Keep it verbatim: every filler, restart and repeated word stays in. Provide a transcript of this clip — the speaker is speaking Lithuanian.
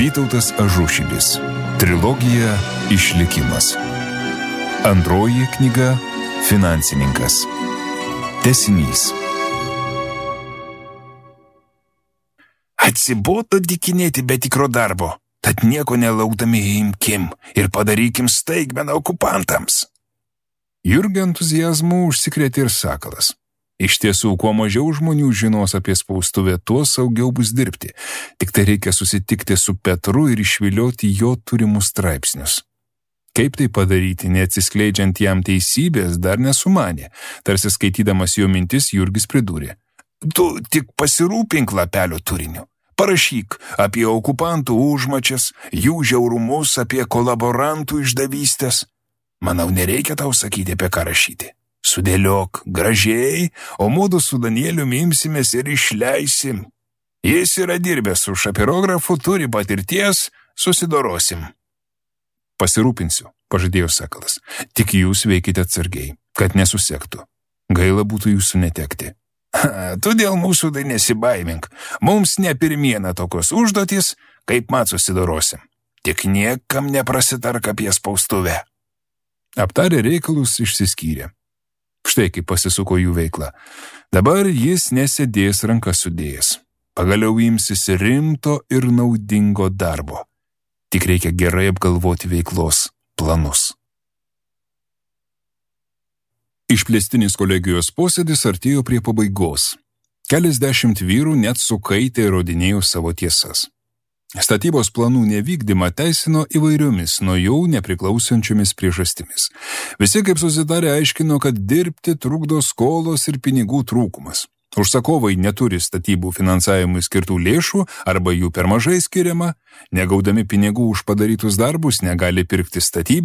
Vytautas Ažušilis. Trilogija Išlikimas. Antroji knyga Finansininkas. Tęsinys. Atsibodo dykinėti be tikro darbo, tad nieko nelaukdami imkim ir padarykim staigmeną okupantams. Jurgio entuzijazmu užsikrėtė ir Sakalas. Iš tiesų, kuo mažiau žmonių žinos apie spaustuvę, tuo saugiau bus dirbti. Tik tai reikia susitikti su Petru ir išvilioti jo turimus straipsnius. Kaip tai padaryti, neatsiskleidžiant jam teisybės, dar nesumanė. Tarsi skaitydamas jo mintis, Jurgis pridūrė. Tu tik pasirūpink lapelio turiniu. Parašyk apie okupantų užmačias, jų žiaurumus, apie kolaborantų išdavystės. Manau, nereikia tau sakyti, apie ką rašyti. Sudėliok gražiai, o mudu su Danieliumi imsimės ir išleisim. Jis yra dirbęs su šapirografu, turi patirties, susidorosim. Pasirūpinsiu, pažadėjo Sakalas. Tik jūs veikite atsargiai, kad nesusektų. Gaila būtų jūsų netekti. Ha, tu dėl mūsų tai nesibaimink. Mums ne pirmiena tokios užduotys, kaip mat susidorosim. Tik niekam neprasitark apie spaustuvę. Aptarę reikalus išsiskyrė. Štai kaip pasisuko jų veikla. Dabar jis nesėdės rankas sudėjęs. Pagaliau imsis rimto ir naudingo darbo. Tik reikia gerai apgalvoti veiklos planus. Išplėstinis kolegijos posėdis artėjo prie pabaigos. Keliasdešimt vyrų net sukaitė įrodinėjo savo tiesas. Statybos planų nevykdymą teisino įvairiomis nuo jau nepriklausančiomis priežastimis. Visi kaip susitarė aiškino, kad dirbti trukdo skolos ir pinigų trūkumas. Užsakovai neturi statybų finansavimui skirtų lėšų arba jų per mažai skiriama, negaudami pinigų už padarytus darbus negali pirkti statybų.